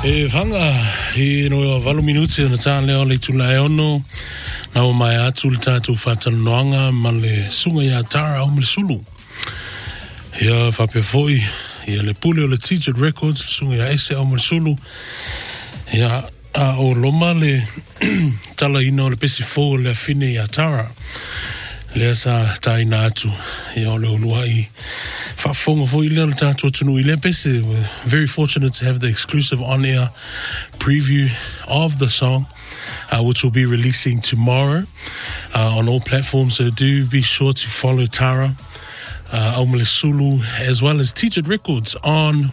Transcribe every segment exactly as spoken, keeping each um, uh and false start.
E whanga i no walu minuti na tāne leo le tula e ono na o mai atu le tātou whatanoanga ma le sunga ia Tara au mele sulu. Ia whape foi, ia le pule o le Teacher Records, sunga ia ese au mele sulu. Ia a o loma le tala ina o le pesi fo le afine ia Tara. Lea sa taina atu, ia o le ulua i whafonga fo i lea le tātou tunu i lea pese. We're very fortunate to have the exclusive on-air preview of the song, uh, which will be releasing tomorrow uh, on all platforms. So do be sure to follow Tara, uh, Aumele Sulu, as well as Teacher Records on,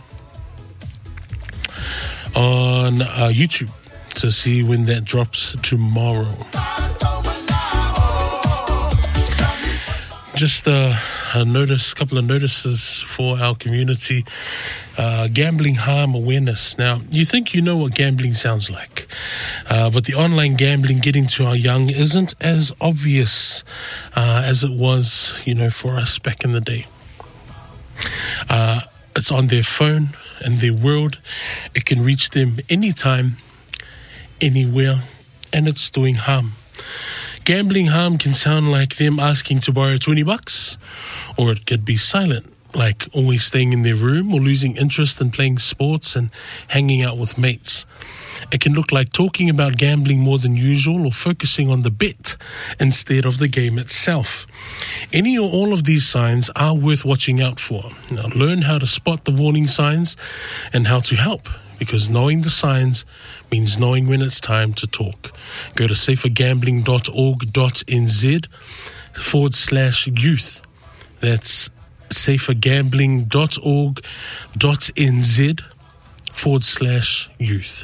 on uh, YouTube to see when that drops tomorrow. Just uh, a notice, couple of notices for our community. Uh, gambling harm awareness. Now, you think you know what gambling sounds like, uh, but the online gambling getting to our young isn't as obvious uh, as it was, you know, for us back in the day. Uh, it's on their phone and their world. It can reach them anytime, anywhere, and it's doing harm. Gambling harm can sound like them asking to borrow twenty bucks, or it could be silent, like always staying in their room or losing interest in playing sports and hanging out with mates. It can look like talking about gambling more than usual or focusing on the bet instead of the game itself. Any or all of these signs are worth watching out for. Now, learn how to spot the warning signs and how to help, because knowing the signs means knowing when it's time to talk. Go to safergambling.org.nz forward slash youth. That's safergambling.org.nz forward slash youth.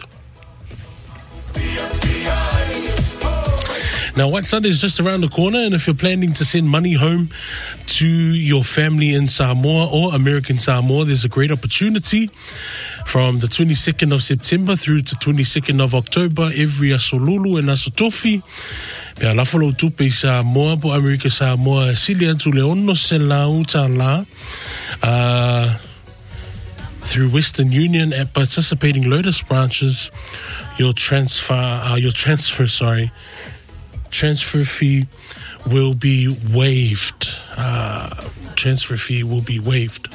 Now, White Sunday is just around the corner, and if you're planning to send money home to your family in Samoa or American Samoa, there's a great opportunity. From the twenty-second of September through to twenty-second of October, every asolulu and asotofi, pea lafolo tupe Samoa po America Samoa silia tu leono se lau ta la, uh, through Western Union at participating Lotus branches, your transfer, uh, your transfer, sorry, transfer fee will be waived. Uh, transfer fee will be waived.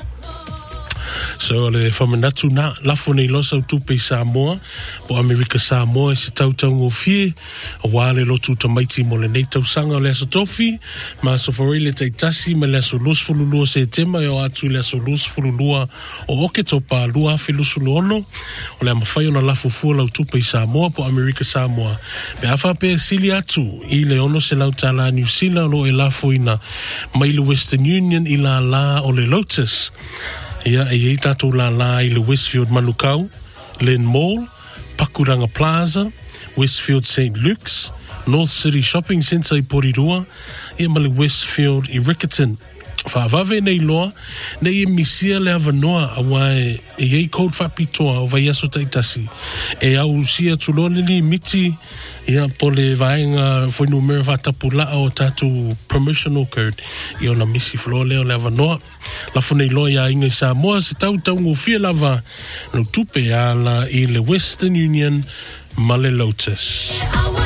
So le whamanatu na lafo nei losa tupe Samoa po Amerika Samoa se tautau ngofie a wale lotu tamaiti mo le nei tausanga o le aso tofi ma so forei le taitasi ma le aso los fululua se tema e o atu le aso los fululua o oke topa lua fe lusulu ono o le amawhai ona lafo fua lau tupe Samoa po Amerika Samoa pe awha pe sili atu i le ono se lau tala New Zealand lo e lafo ina mai le Western Union i la la o le Lotus. Ia e ei tātou la la i le Westfield Manukau, Len Mall, Pakuranga Plaza, Westfield Saint Luke's, North City Shopping Centre i Porirua, ia ma le Westfield i Rickerton. Whaavave nei loa, nei e misia le avanoa a wae e ei code whapitoa o vai aso taitasi. E au sia tulone li miti ia po le vaenga whainu mea whatapula o tātou promotional code i ona misi floa leo le avanoa. Lafo nei loa ia inga Samoa se tau tau ngofia lava no tupe ala i le Western Union ma le Lotus.